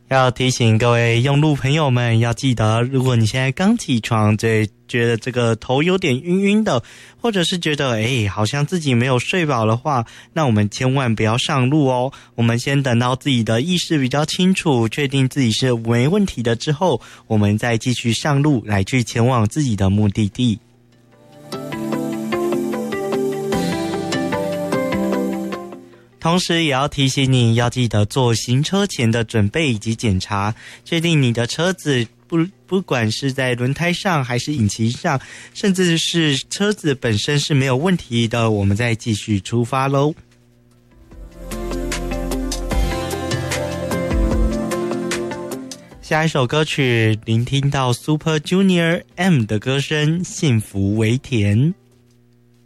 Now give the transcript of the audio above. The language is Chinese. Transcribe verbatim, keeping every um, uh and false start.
要提醒各位用路朋友们要记得，如果你现在刚起床，对，觉得这个头有点晕晕的，或者是觉得诶好像自己没有睡饱的话，那我们千万不要上路哦。我们先等到自己的意识比较清楚，确定自己是没问题的之后，我们再继续上路来去前往自己的目的地。同时也要提醒你要记得做行车前的准备以及检查，确定你的车子不不管是在轮胎上还是引擎上，甚至是车子本身是没有问题的，我们再继续出发咯。下一首歌曲聆听到 Super Junior M 的歌声，幸福为甜。